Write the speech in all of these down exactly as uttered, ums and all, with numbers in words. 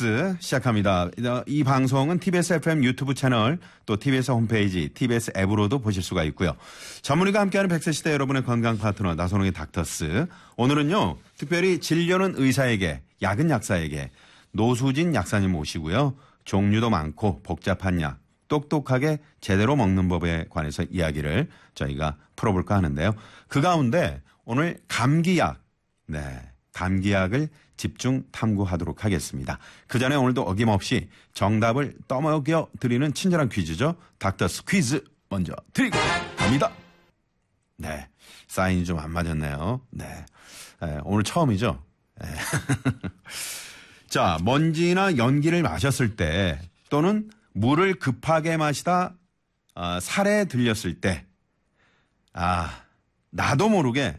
닥터스 시작합니다. 이 방송은 티비에스 에프엠 유튜브 채널 또 티비에스 홈페이지, 티비에스 앱으로도 보실 수가 있고요. 전문의가 함께하는 백 세 시대 여러분의 건강 파트너 나선홍의 닥터스. 오늘은요. 특별히 진료는 의사에게, 약은 약사에게 노수진 약사님 모시고요. 종류도 많고 복잡한 약, 똑똑하게 제대로 먹는 법에 관해서 이야기를 저희가 풀어볼까 하는데요. 그 가운데 오늘 감기약, 네, 감기약을 집중 탐구하도록 하겠습니다. 그 전에 오늘도 어김없이 정답을 떠먹여 드리는 친절한 퀴즈죠. 닥터스 퀴즈 먼저 드리고 갑니다. 네, 사인이 좀 안 맞았네요. 네, 네 오늘 처음이죠. 네. 자, 먼지나 연기를 마셨을 때 또는 물을 급하게 마시다 어, 살에 들렸을 때, 아, 나도 모르게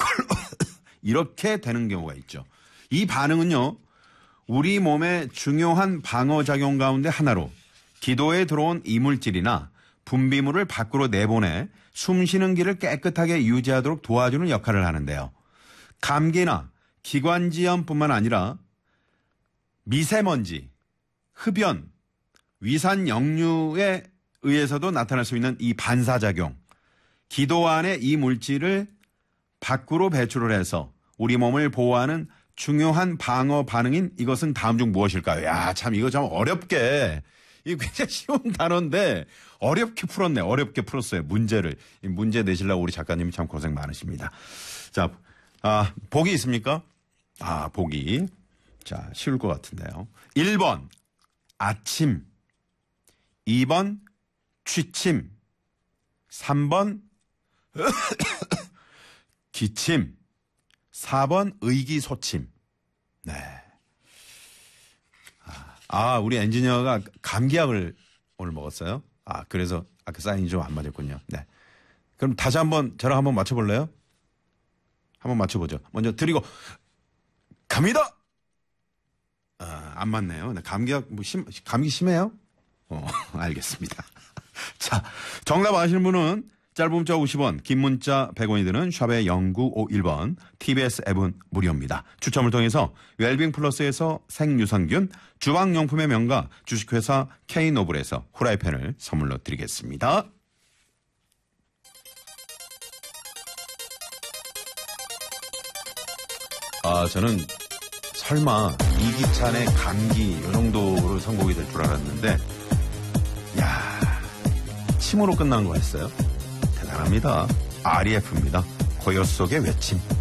이렇게 되는 경우가 있죠. 이 반응은요, 우리 몸의 중요한 방어작용 가운데 하나로 기도에 들어온 이물질이나 분비물을 밖으로 내보내 숨쉬는 길을 깨끗하게 유지하도록 도와주는 역할을 하는데요. 감기나 기관지염뿐만 아니라 미세먼지, 흡연, 위산 역류에 의해서도 나타날 수 있는 이 반사작용. 기도 안에 이 물질을 밖으로 배출을 해서 우리 몸을 보호하는 중요한 방어 반응인 이것은 다음 중 무엇일까요? 야, 참 이거 참 어렵게, 이거 굉장히 쉬운 단어인데 어렵게 풀었네. 어렵게 풀었어요. 문제를. 이 문제 내시려고 우리 작가님이 참 고생 많으십니다. 자, 아, 보기 있습니까? 아, 보기. 자, 쉬울 것 같은데요. 일 번 아침, 이 번 취침, 삼 번 기침, 사 번 의기소침. 네. 아, 우리 엔지니어가 감기약을 오늘 먹었어요. 아, 그래서 아까 사인이 좀 안 맞았군요. 네. 그럼 다시 한번 저랑 한번 맞춰볼래요? 한번 맞춰보죠. 먼저 드리고 갑니다. 아, 안 맞네요. 감기약 뭐 심, 감기 심해요? 어, 알겠습니다. 자, 정답 아시는 분은 짧은 문자 오십 원, 긴 문자 백 원이 드는 샵의 영구오일 번, 티비에스 앱은 무료입니다. 추첨을 통해서 웰빙 플러스에서 생유산균, 주방용품의 명가 주식회사 K노블에서 후라이팬을 선물로 드리겠습니다. 아, 저는 설마 이기찬의 감기 이 정도로 선곡이 될 줄 알았는데, 야, 침으로 끝난 거였어요. 대단합니다. 알이에프입니다. 고요 속의 외침.